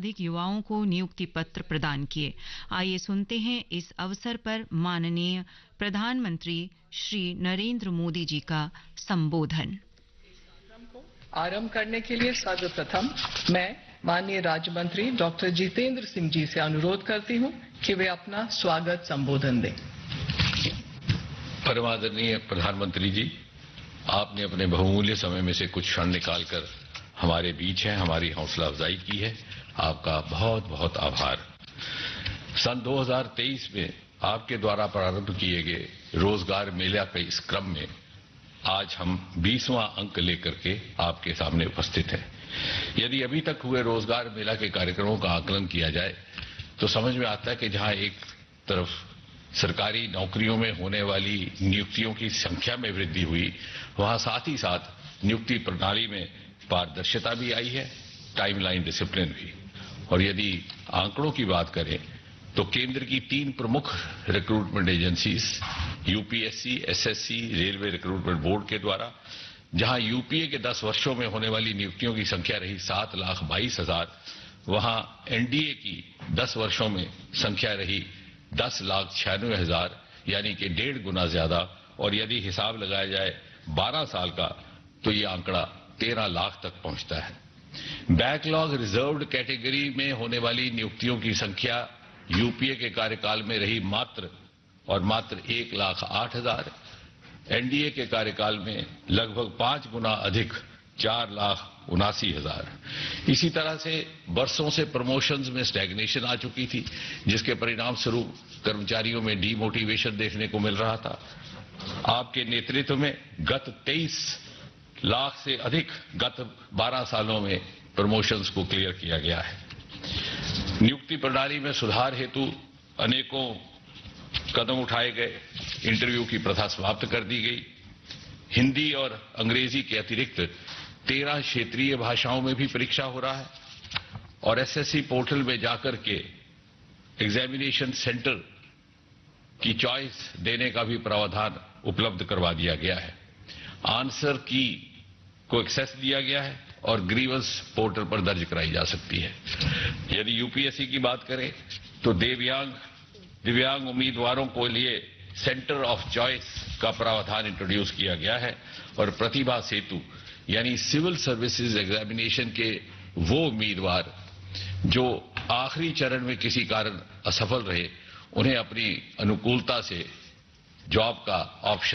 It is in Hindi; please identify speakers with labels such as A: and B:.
A: अधिक युवाओं को नियुक्ति पत्र प्रदान किए। आइए सुनते हैं इस अवसर पर माननीय प्रधानमंत्री श्री नरेंद्र मोदी जी का संबोधन।
B: आरंभ करने के लिए सर्वप्रथम मैं माननीय राज्य मंत्री डॉक्टर जितेंद्र सिंह जी से अनुरोध करती हूं कि वे अपना स्वागत संबोधन दें।
C: परमादरणीय प्रधानमंत्री जी, आपने अपने बहुमूल्य समय में से कुछ क्षण निकालकर हमारे बीच हैं, हमारी हौसला अफजाई की है। आपका बहुत बहुत आभार। सन 2023 में आपके द्वारा प्रारंभ किए गए रोजगार मेला के इस क्रम में आज हम 20वां अंक लेकर के आपके सामने उपस्थित हैं। यदि अभी तक हुए रोजगार मेला के कार्यक्रमों का आकलन किया जाए तो समझ में आता है कि जहां एक तरफ सरकारी नौकरियों में होने वाली नियुक्तियों की संख्या में वृद्धि हुई, वहां साथ ही साथ नियुक्ति प्रणाली में पारदर्शिता भी आई है, टाइमलाइन डिसिप्लिन भी। और यदि आंकड़ों की बात करें तो केंद्र की 3 प्रमुख recruitment agencies UPSC, SSC, railway recruitment board के द्वारा जहां यूपीए के 10 वर्षों में होने वाली नियुक्तियों की संख्या रही 7,22,000, वहां एनडीए की 10 वर्षों में संख्या रही 10,96,000, यानी कि 1.5 गुना ज्यादा। और यदि हिसाब लगाया जाए 12 साल का तो ये आंकड़ा 13 लाख तक पहुंचता है। बैकलॉग रिजर्व्ड कैटेगरी में होने वाली नियुक्तियों की संख्या यूपीए के कार्यकाल में रही मात्र 1,08,000, एनडीए के कार्यकाल में लगभग 5 गुना अधिक 4,79,000। इसी तरह से बरसों से प्रमोशंस में स्टैग्नेशन आ चुकी थी, जिसके परिणाम स्वरूप कर्मचारियों में डीमोटिवेशन देखने को मिल रहा था। आपके नेतृत्व में गत 23 लाख से अधिक गत 12 सालों में प्रमोशंस को क्लियर किया गया है। नियुक्ति प्रणाली में सुधार हेतु अनेकों कदम उठाए गए। इंटरव्यू की प्रथा समाप्त कर दी गई। हिंदी और अंग्रेजी के अतिरिक्त 13 क्षेत्रीय भाषाओं में भी परीक्षा हो रहा है और एसएससी पोर्टल में जाकर के एग्जामिनेशन सेंटर की चॉइस देने का भी प्रावधान उपलब्ध करवा दिया गया है। आंसर की को एक्सेस दिया गया है और ग्रीवेंस पोर्टल पर दर्ज कराई जा सकती है। यदि यूपीएससी की बात करें तो दिव्यांग उम्मीदवारों को लिए सेंटर ऑफ चॉइस का प्रावधान इंट्रोड्यूस किया गया है और प्रतिभा सेतु यानी सिविल सर्विसेज एग्जामिनेशन के वो उम्मीदवार जो आखिरी चरण में किसी कारण असफल रहे, उन्हें अपनी अनुकूलता से जॉब का ऑप्शन